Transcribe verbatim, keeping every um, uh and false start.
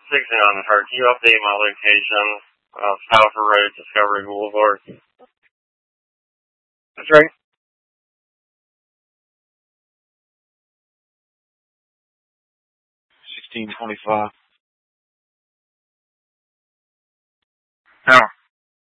sixty-nine Hurt. Can you update my location? Uh, Stauffer Road, Discovery Boulevard. That's right. sixteen twenty-five. No.